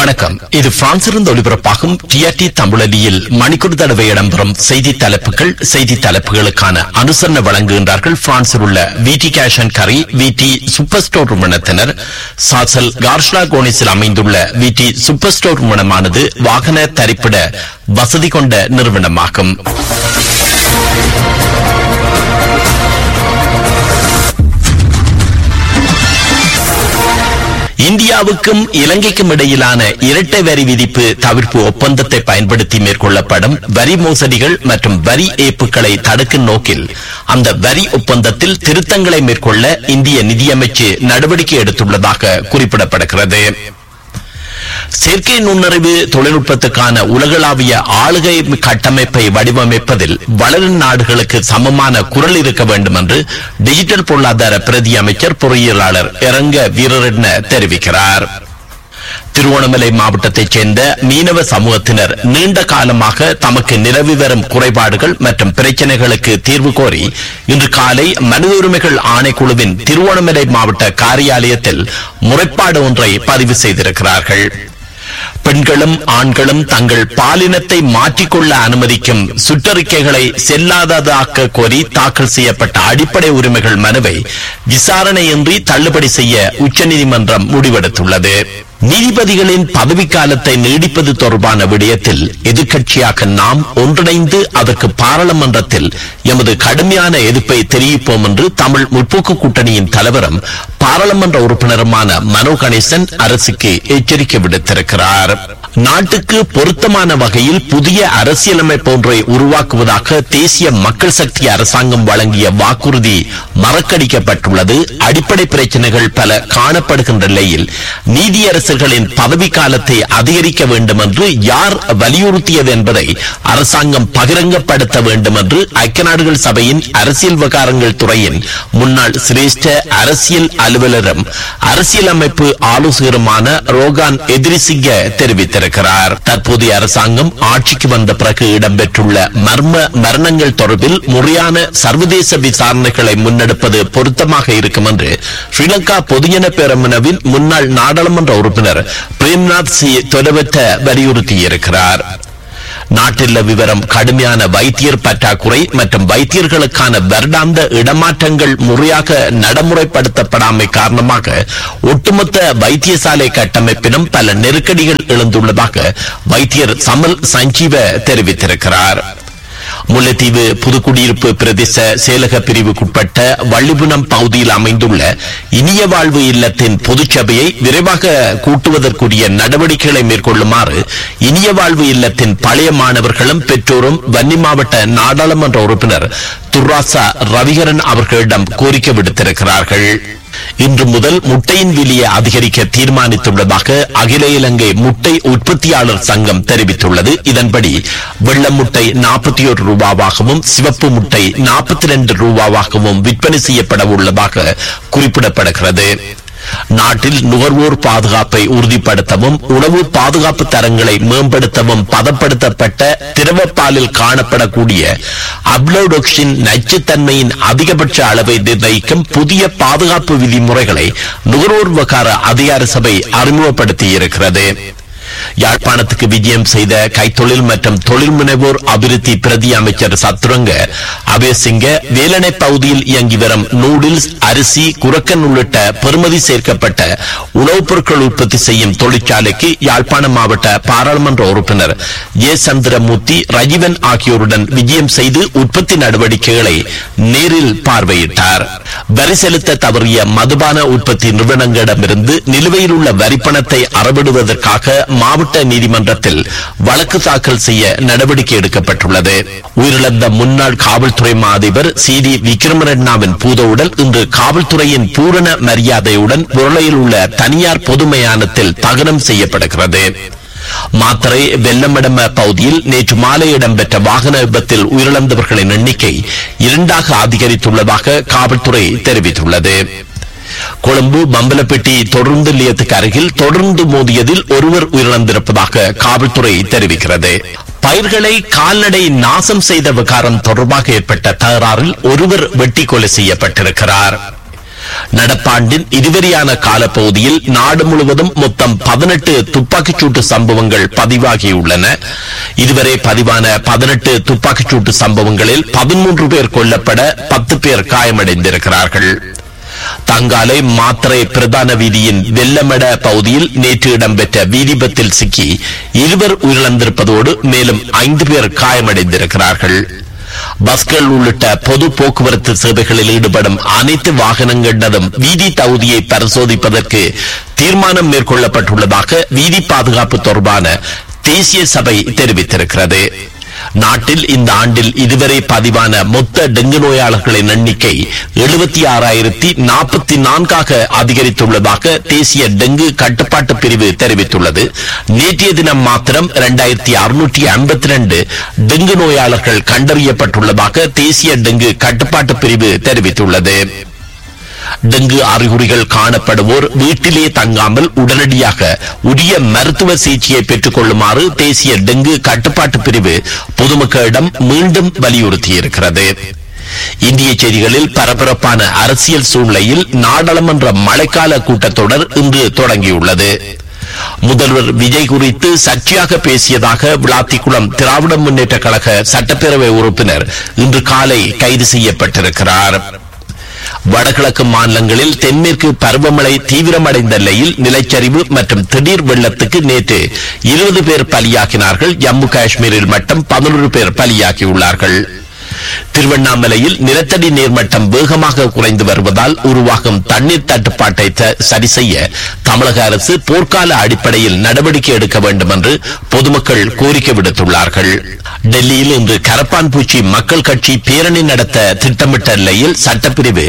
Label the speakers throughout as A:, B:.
A: வணக்கம். இது பிரான்சிலிருந்து ஒலிபரப்பாகும் டிஆர்டி தமிழொலியில் மணிக்கூர் தடவை இடம்பெறும் செய்தி தலைப்புகள். செய்தி தலைப்புகளுக்கான அனுசரணை வழங்குகின்றார்கள் பிரான்சில் உள்ள விடி கேஷ் அண்ட் கரி விடி சூப்பர் ஸ்டோர் நிறுவனத்தினர். சாசல் கார்ஷ்லா கோனிஸில் அமைந்துள்ள விடி சூப்பர் ஸ்டோர் நிறுவனமானது வாகன தரிப்பிட வசதி கொண்ட நிறுவனமாகும். இந்தியாவுக்கும் இலங்கைக்கும் இடையிலான இரட்டை வரி விதிப்பு தவிர்ப்பு ஒப்பந்தத்தை பயன்படுத்தி மேற்கொள்ளப்படும் வரி மோசடிகள் மற்றும் வரி ஏய்ப்புகளை தடுக்கும் நோக்கில் அந்த வரி ஒப்பந்தத்தில் திருத்தங்களை மேற்கொள்ள இந்திய நிதியமைச்சு நடவடிக்கை எடுத்துள்ளதாக குறிப்பிடப்படுகிறது. செயற்கை நுண்ணறிவு தொழில்நுட்பத்துக்கான உலகளாவிய ஆளுகை கட்டமைப்பை வடிவமைப்பதில் வளரும் நாடுகளுக்கு சமமான குரல் இருக்க வேண்டும் என்று டிஜிட்டல் பொருளாதார பிரதி அமைச்சர் பொறியியலாளர் இரங்க வீரரட்ன தெரிவிக்கிறார். திருவோணமலை மாவட்டத்தைச் சேர்ந்த மீனவ சமூகத்தினர் நீண்ட காலமாக தமக்கு நிலவி வரும் குறைபாடுகள் மற்றும் பிரச்சனைகளுக்கு தீர்வு கோரி இன்று காலை மனித உரிமைகள் ஆணைக்குழுவின் திருவோணமலை மாவட்ட காரியாலயத்தில் முறைப்பாடு ஒன்றை பதிவு செய்திருக்கிறார்கள். பெண்களும் ஆண்களும் தங்கள் பாலினத்தை மாற்றிக்கொள்ள அனுமதிக்கும் சுற்றறிக்கைகளை செல்லாததாக்க கோரி தாக்கல் செய்யப்பட்ட அடிப்படை உரிமைகள் மனுவை விசாரணையின்றி தள்ளுபடி செய்ய உச்சநீதிமன்றம் முடிவெடுத்துள்ளது. நீதிபதிகளின் பதவிக்காலத்தை நீடிப்பது தொடர்பான விடயத்தில் எதிர்க்கட்சியாக நாம் ஒன்றிணைந்து அதற்கு பாராளுமன்றத்தில் எமது கடுமையான எதிர்ப்பை தெரிவிப்போம் என்று தமிழ் முற்போக்கு கூட்டணியின் தலைவரும் பாராளுமன்ற உறுப்பினருமான மனோ கணேசன் அரசுக்கு எச்சரிக்கை விடுத்திருக்கிறார். நாட்டுக்கு பொருத்தமான வகையில் புதிய அரசியலமைப்பு ஒன்றை உருவாக்குவதாக தேசிய மக்கள் சக்தி அரசாங்கம் வழங்கிய வாக்குறுதி மறக்கடிக்கப்பட்டுள்ளது. அடிப்படை பிரச்சனைகள் பல காணப்படுகின்ற நிலையில் நீதியரசர்களின் பதவிக்காலத்தை அதிகரிக்க வேண்டும் என்று யார் வலியுறுத்தியது என்பதை அரசாங்கம் பகிரங்கப்படுத்த வேண்டும் என்று ஐக்கிய நாடுகள் சபையின் அரசியல் விவகாரங்கள் துறையின் முன்னாள் சிரேஷ்ட அரசியல் அலுவலரும் அரசியலமைப்பு ஆலோசகருமான ரோகான் எதிரிசிங்க தெரிவித்திருக்கிறார். தற்போதைய அரசாங்கம் ஆட்சிக்கு வந்த பிறகு இடம்பெற்றுள்ள மரணங்கள் தொடர்பில் முறையான சர்வதேச விசாரணைகளை முன்னெடுப்பது பொருத்தமாக இருக்கும் என்று ஸ்ரீலங்கா பொதுஜன பேரமுனவின் முன்னாள் நாடாளுமன்ற உறுப்பினர் பிரேம்நாத் சி தொலைவற்ற வலியுறுத்தியிருக்கிறார். நாட்டில் விவரம் கடுமையான வைத்தியர் பற்றாக்குறை மற்றும் வைத்தியர்களுக்கான வருடாந்த இடமாற்றங்கள் முறையாக நடைமுறைப்படுத்தப்படாமை காரணமாக ஒட்டுமொத்த வைத்தியசாலை கட்டமைப்பிலும் பல நெருக்கடிகள் எழுந்துள்ளதாக வைத்தியர் சமல் சஞ்சீவ தெரிவித்திருக்கிறார். முல்லைத்தீவு புதுக்குடியிருப்பு பிரதேச செயலக பிரிவுக்குட்பட்ட வள்ளிபுனம் பகுதியில் அமைந்துள்ள இனிய வாழ்வு இல்லத்தின் பொதுச்சபையை விரைவாக கூட்டுவதற்குரிய நடவடிக்கைகளை மேற்கொள்ளுமாறு இனிய வாழ்வு இல்லத்தின் பழைய மாணவர்களும் பெற்றோரும் வன்னி மாவட்ட நாடாளுமன்ற உறுப்பினர் துர்ராசா ரவிகரன் அவர்களிடம் கோரிக்கை விடுத்திருக்கிறார்கள். இன்று முதல் முட்டையின் விலையை அதிகரிக்க தீர்மானித்துள்ளதாக அகில இலங்கை முட்டை உற்பத்தியாளர் சங்கம் தெரிவித்துள்ளது. இதன்படி வெள்ள முட்டை 41 ரூபாவாகவும் சிவப்பு முட்டை 42 ரூபாவாகவும் விற்பனை செய்யப்பட உள்ளதாக குறிப்பிடப்படுகிறது. நாட்டில் நுகர்வோர் பாதுகாப்பை உறுதிப்படுத்தவும் உணவு பாதுகாப்பு தரங்களை மேம்படுத்தவும் பதப்படுத்தப்பட்ட திரவப்பாலில் காணப்படக்கூடிய அப்ளோடோக்சின் நச்சுத்தன்மையின் அதிகபட்ச அளவை நிர்ணயிக்கும் புதிய பாதுகாப்பு விதிமுறைகளை நுகர்வோர் விவகார அதிகார சபை அறிமுகப்படுத்தியிருக்கிறது. யாழ்ப்பாணத்துக்கு விஜயம் செய்த கைத்தொழில் மற்றும் தொழில் முனைவோர் அபிவிருத்தி பிரதி அமைச்சர் சத்துரங்க அபேசிங்க வேலனை பகுதியில் இயங்கி வரும் நூடில்ஸ், அரிசி, குரக்கன் உள்ளிட்ட பெறுமதி சேர்க்கப்பட்ட உணவுப் பொருட்கள் உற்பத்தி செய்யும் தொழிற்சாலைக்கு யாழ்ப்பாணம் மாவட்ட பாராளுமன்ற உறுப்பினர் ஏ சந்திரமூர்த்தி, ரஜீவன் ஆகியோருடன் விஜயம் செய்து உற்பத்தி நடவடிக்கைகளை நேரில் பார்வையிட்டார். வரி செலுத்த தவறிய மதுபான உற்பத்தி நிறுவனங்களிடமிருந்து நிலுவையில் உள்ள வரிப்பணத்தை அறவிடுவதற்காக மாவட்ட நீதிமன்றத்தில் வழக்கு தாக்கல் செய்ய நடவடிக்கை எடுக்கப்பட்டுள்ளது. உயிரிழந்த முன்னாள் காவல்துறை மா அதிபர் சி.டி. விக்ரமரட்னாவின் பூதவுடல் இன்று காவல்துறையின் பூரண மரியாதையுடன் உருளையில் உள்ள தனியார் பொது மயானத்தில் தகனம் செய்யப்படுகிறது. மாத்தறை வெள்ளமடம பகுதியில் நேற்று மாலை இடம்பெற்ற வாகன விபத்தில் உயிரிழந்தவர்களின் எண்ணிக்கை 2ஆக அதிகரித்துள்ளதாக காவல்துறை தெரிவித்துள்ளது. கொழும்பு பம்பலப்பட்டி தொடர்ந்து நிலையத்துக்கு அருகில் தொடர்ந்து மோதியதில் ஒருவர் உயிரிழந்திருப்பதாக காவல்துறை தெரிவிக்கிறது. பயிர்களை கால்நடை நாசம் செய்த விகாரம் தொடர்பாக ஏற்பட்ட தகராறில் ஒருவர் வெட்டி கொலை செய்யப்பட்டிருக்கிறார். நடப்பாண்டின் இதுவரையான காலப்பகுதியில் நாடு முழுவதும் மொத்தம் 18 துப்பாக்கிச்சூட்டு சம்பவங்கள் பதிவாகியுள்ளன. இதுவரை பதிவான 18 துப்பாக்கிச்சூட்டு சம்பவங்களில் 13 பேர் கொல்லப்பட 10 பேர் காயமடைந்திருக்கிறார்கள். தங்காலை மாத்தறை பிரதான வீதியின் வெள்ளமட பகுதியில் நேற்று இடம்பெற்ற வீதிபத்தில் சிக்கி 2 உயிரிழந்திருப்பதோடு மேலும் 5 பேர் காயமடைந்திருக்கிறார்கள். பஸ்கள் உள்ளிட்ட பொது போக்குவரத்து சேவைகளில் ஈடுபடும் அனைத்து வாகனங்களினதும் வீதி தகுதியை பரிசோதிப்பதற்கு தீர்மானம் மேற்கொள்ளப்பட்டுள்ளதாக வீதி பாதுகாப்பு தொடர்பான தேசிய சபை தெரிவித்திருக்கிறது. நாட்டில் இந்த ஆண்டில் இதுவரை பதிவான மொத்த டெங்கு நோயாளர்களின் எண்ணிக்கை 76,044 அதிகரித்துள்ளதாக தேசிய டெங்கு கட்டுப்பாட்டு பிரிவு தெரிவித்துள்ளது. நேற்றைய தினம் மாத்திரம் 2652 டெங்கு நோயாளர்கள் கண்டறியப்பட்டுள்ளதாக தேசிய டெங்கு கட்டுப்பாட்டு பிரிவு தெரிவித்துள்ளது. டெங்கு அறிகுறிகள் காணப்படுவோர் வீட்டிலே தங்காமல் உடனடியாக உரிய மருத்துவ சிகிச்சையை பெற்றுக் கொள்ளுமாறு தேசிய டெங்கு கட்டுப்பாட்டு பிரிவு பொதுமக்களிடம் மீண்டும் வலியுறுத்தியிருக்கிறது. இந்திய செய்திகளில் பரபரப்பான அரசியல் சூழ்நிலையில் நாடாளுமன்ற மழைக்கால கூட்டத்தொடர் இன்று தொடங்கியுள்ளது. முதல்வர் விஜய் குறித்து சர்ச்சையாக பேசியதாக விளாத்திக்குளம் திராவிட முன்னேற்ற கழக சட்டப்பேரவை உறுப்பினர் இன்று காலை கைது செய்யப்பட்டிருக்கிறார். வடகிழக்கு மாநிலங்களில் தென்மேற்கு பருவமழை தீவிரமடைந்த நிலையில் நிலச்சரிவு மற்றும் திடீர் வெள்ளத்துக்கு நேற்று 20 பேர் பலியாகினார்கள். ஜம்மு காஷ்மீரில் மட்டும் 11 பேர் பலியாகியுள்ளார்கள். திருவண்ணாமலையில் நிலத்தடி நீர்மட்டம் வேகமாக குறைந்து வருவதால் உருவாகும் தண்ணீர் தட்டுப்பாட்டை சரி செய்ய தமிழக அரசு போர்க்கால அடிப்படையில் நடவடிக்கை எடுக்க வேண்டும் என்று பொதுமக்கள் கோரிக்கை விடுத்துள்ளார்கள். டெல்லியில் இன்று கரப்பான்பூச்சி மக்கள் கட்சி பேரணி நடத்த திட்டமிட்ட நிலையில் சட்டப்பிரிவு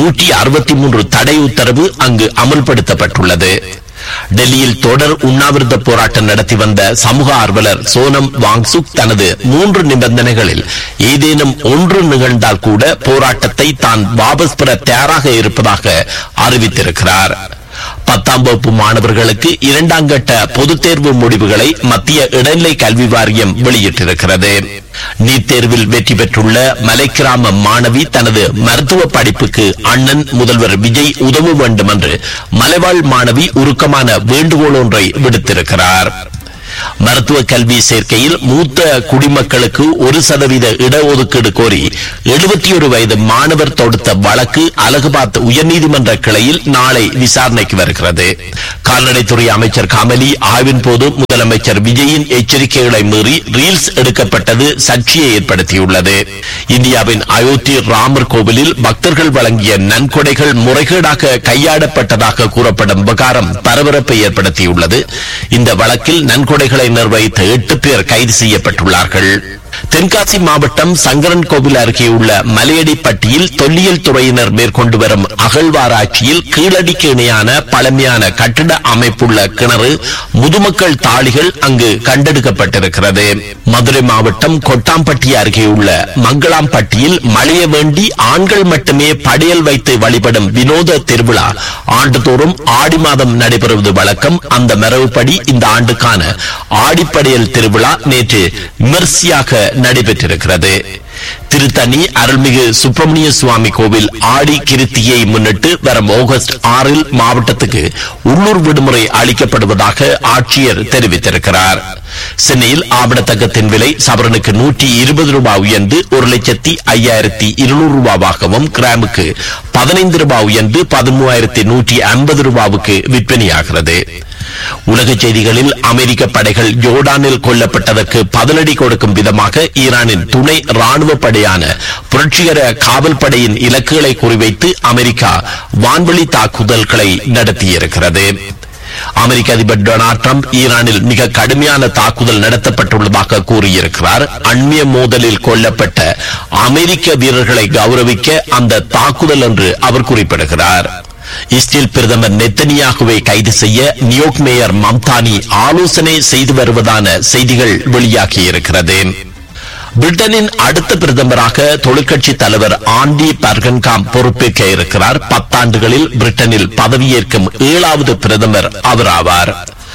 A: 163 தடை உத்தரவு அங்கு அமல்படுத்தப்பட்டுள்ளது. டெல்லியில் தொடர் உண்ணாவிரத போராட்டம் நடத்தி வந்த சமூக ஆர்வலர் சோனம் வாங்சுக் தனது 3 நிபந்தனைகளில் ஏதேனும் ஒன்று நிகழ்ந்தால் கூட போராட்டத்தை தான் வாபஸ் பெற தயாராக இருப்பதாக அறிவித்திருக்கிறார். 10ஆம் வகுப்பு மாணவர்களுக்கு 2ஆம் கட்ட பொதுத் தேர்வு முடிவுகளை மத்திய இடைநிலை கல்வி வாரியம் வெளியிட்டிருக்கிறது. நீட் தேர்வில் வெற்றி பெற்றுள்ள மலைக்கிராம மாணவி தனது மருத்துவ படிப்புக்கு அண்ணன் முதல்வர் விஜய் உதவ வேண்டும் என்று மலைவாழ் மாணவி உருக்கமான வேண்டுகோள் ஒன்றை விடுத்திருக்கிறார். மருத்துவ கல்வி சேர்க்கையில் மூத்த குடிமக்களுக்கு 1% இடஒதுக்கீடு கோரி 71 வயது மாணவர் தொடுத்த வழக்கு அலகாபாத் உயர்நீதிமன்ற கிளையில் நாளை விசாரணைக்கு வருகிறது. கால்நடைத்துறை அமைச்சர் கமலி ஆய்வின் போது முதலமைச்சர் விஜயின் எச்சரிக்கைகளை மீறி ரீல்ஸ் எடுக்கப்பட்டது சர்ச்சையை ஏற்படுத்தியுள்ளது. இந்தியாவின் அயோத்தி ராமர் கோவிலில் பக்தர்கள் வழங்கிய நன்கொடைகள் முறைகேடாக கையாடப்பட்டதாக கூறப்படும் விவகாரம் பரபரப்பை ஏற்படுத்தியுள்ளது. இந்த வழக்கில் நன்கொடைகளை நிர்வகித்த 8 பேர் கைது செய்யப்பட்டுள்ளார்கள். தென்காசி மாவட்டம் சங்கரன் கோவில் அருகே உள்ள மலையடிப்பட்டியில் தொல்லியல் துறையினர் மேற்கொண்டு வரும் அகழ்வாராய்ச்சியில் கீழடிக்கு இணையான பழமையான கட்டிட அமைப்புள்ள கிணறு முதுமக்கள் தாளிகள் அங்கு கண்டெடுக்கப்பட்டிருக்கிறது. மதுரை மாவட்டம் கொட்டாம்பட்டி அருகே உள்ள மங்களாம்பட்டியில் மழைய வேண்டி ஆண்கள் மட்டுமே படையல் வைத்து வழிபடும் வினோத திருவிழா ஆண்டுதோறும் ஆடி மாதம் நடைபெறுவது வழக்கம். அந்த மரபுப்படி இந்த ஆண்டுக்கான ஆடிப்படையல் திருவிழா நேற்று விமர்சையாக நடைபெற்றிருக்கிறது. திருத்தணி அருள்மிகு சுப்பிரமணிய சுவாமி கோவில் ஆடி கிருத்தியை முன்னிட்டு வரும் ஆகஸ்ட் 6 மாவட்டத்துக்கு உள்ளூர் விடுமுறை அளிக்கப்படுவதாக ஆட்சியர் தெரிவித்திருக்கிறார். சென்னையில் ஆவணத்தங்கத்தின் விலை சவரனுக்கு 120 ரூபாய் உயர்ந்து 1,05,200 ரூபாவாகவும் கிராமுக்கு 15 ரூபாய் உயர்ந்து 13,150 ரூபாவுக்கு விற்பனையாகிறது. உலக செய்திகளில் அமெரிக்க படைகள் ஜோர்டானில் கொல்லப்பட்டதற்கு பதிலடி கொடுக்கும் விதமாக ஈரானின் துணை ராணுவ படையான புரட்சிகர காவல் படையின் இலக்குகளை குறிவைத்து அமெரிக்கா வான்வெளி தாக்குதல்களை நடத்தியிருக்கிறது. அமெரிக்க அதிபர் டொனால்ட் ட்ரம்ப் ஈரானில் மிக கடுமையான தாக்குதல் நடத்தப்பட்டுள்ளதாக கூறியிருக்கிறார். அண்மைய மோதலில் கொல்லப்பட்ட அமெரிக்க வீரர்களை கௌரவிக்க அந்த தாக்குதல் என்று அவர் குறிப்பிடுகிறார். இஸ்ரேல் பிரதமர் நெத்தனியாகுவை கைது செய்ய நியூயார்க் மேயர் மம்தானி ஆலோசனை செய்து வருவதான செய்திகள் வெளியாகியிருக்கிறது. பிரிட்டனின் அடுத்த பிரதமராக தொழிற்கட்சி தலைவர் ஆண்டி பர்கன்காம் பொறுப்பேற்க இருக்கிறார். 10 ஆண்டுகளில் பிரிட்டனில் பதவியேற்கும் 7வது பிரதமர் அவர் ஆவார்.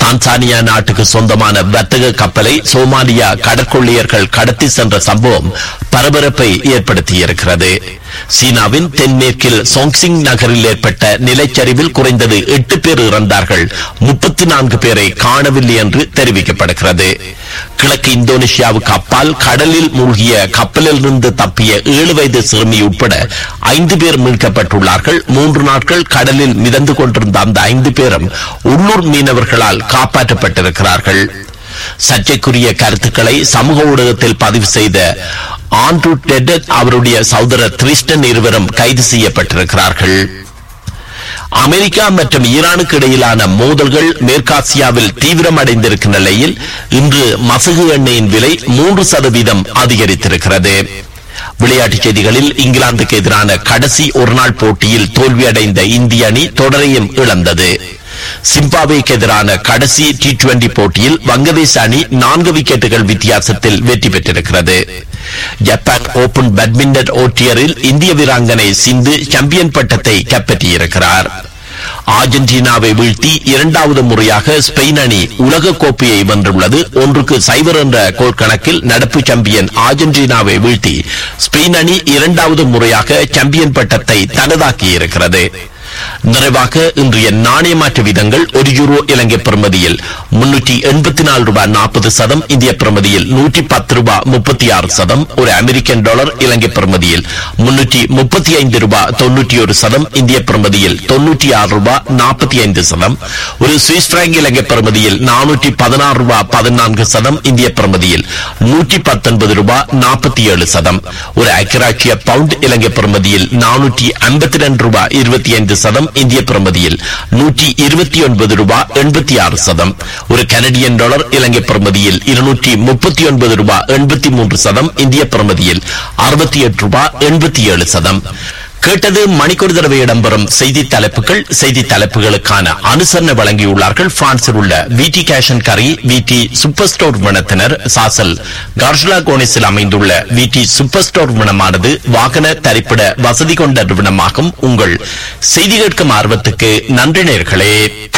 A: தான்சானியா நாட்டுக்கு சொந்தமான வர்த்தக கப்பலை சோமாலியா கடற்கொள்ளையர்கள் கடத்தி சென்ற சம்பவம் பரபரப்பை ஏற்படுத்தியிருக்கிறது. சீனாவின் தென்மேற்கில் சோங்சிங் நகரில் ஏற்பட்ட நிலச்சரிவில் குறைந்தது 8 பேர் இறந்தார்கள், 34 பேரை காணவில்லை என்று தெரிவிக்கப்படுகிறது. கிழக்கு இந்தோனேஷியாவுக்கு அப்பால் கடலில் மூழ்கிய கப்பலில் இருந்து தப்பிய 7 வயது சிறுமி உட்பட 5 பேர் மீட்கப்பட்டுள்ளார்கள். 3 நாட்கள் கடலில் மிதந்து கொண்டிருந்த அந்த 5 பேரும் உள்ளூர் மீனவர்களால் காப்பாற்றப்பட்டிருக்கிறார்கள். சர்ச்சைக்குரிய கருத்துக்களை சமூக ஊடகத்தில் பதிவு செய்த ஆண்ட்ரூ டெட் அவருடைய சகோதரர் கிறிஸ்டன் இருவரும் கைது செய்யப்பட்டிருக்கிறார்கள். அமெரிக்கா மற்றும் ஈரானுக்கு இடையிலான மோதல்கள் மேற்காசியாவில் தீவிரமடைந்திருக்கும் நிலையில் இன்று மசகு எண்ணெயின் விலை 3% அதிகரித்திருக்கிறது. விளையாட்டுச் செய்திகளில் இங்கிலாந்துக்கு எதிரான கடைசி ஒருநாள் போட்டியில் தோல்வியடைந்த இந்திய அணி தொடரையும் இழந்தது. சிம்பாப்வேக்கு எதிரான கடைசி T20 போட்டியில் வங்கதேச அணி 4 விக்கெட்டுகள் வித்தியாசத்தில் வெற்றி பெற்றிருக்கிறது. ஜப்பான் ஓபன் பேட்மிண்டன் போட்டியில் இந்திய வீராங்கனை சிந்து சாம்பியன் பட்டத்தை கைப்பற்றியிருக்கிறார். அர்ஜென்டினாவை வீழ்த்தி 2வது முறையாக ஸ்பெயின் அணி உலக கோப்பையை வென்றுள்ளது. 1-0 என்ற கோல் கணக்கில் நடப்பு சாம்பியன் அர்ஜென்டினாவை வீழ்த்தி ஸ்பெயின் அணி 2வது முறையாக சாம்பியன் பட்டத்தை தனதாக்கியிருக்கிறது. நிறைவாக இன்றைய நாணய மாற்று வீதங்கள்: 1 யூரோ இலங்கை பெறுமதியில் 384 ரூபாய் 40 சதம், இந்திய பெறுமதியில் 110 ரூபாய் 36 சதம். ஒரு அமெரிக்கன் டாலர் இலங்கை பெறுமதியில் 335 ரூபாய் 91 சதம், இந்திய பெறுமதியில் 96 ரூபாய் 45 சதம். ஒரு சுவிஸ் பிராங்க் இலங்கை பெறுமதியில் 416 ரூபாய் 14 சதம், இந்திய பெறுமதியில் 119 ரூபாய் 47 சதம். ஒரு ஐக்கிய பவுண்ட் இலங்கை பெறுமதியில் 452 ரூபாய் 25 சதம், இந்திய பெறுமதியில் 129 ரூபாய் 86 சதம். ஒரு கனடியன் டாலர் இலங்கை பெறுமதியில் 239 ரூபாய் 83 சதம், இந்திய பெறுமதியில் 68 ரூபாய் 87 சதம். கேட்டது மணிக்கொரு தடவை இடம்பெறும் செய்தி தலைப்புகள். செய்தி தலைப்புகளுக்கான அனுசரணை வழங்கியுள்ளார்கள் பிரான்சில் உள்ள விடி கேஷ் அண்ட் கரி விடி சூப்பர் ஸ்டோர் நிறுவனத்தினர். சாசல் கார்ஷலா கோனிஸில் அமைந்துள்ள விடி சூப்பர் ஸ்டோர் நிறுவனமானது வாகன தரிப்பிட வசதி கொண்ட நிறுவனமாகும். உங்கள் செய்தி கேட்கும் ஆர்வத்துக்கு நன்றி நேயர்களே.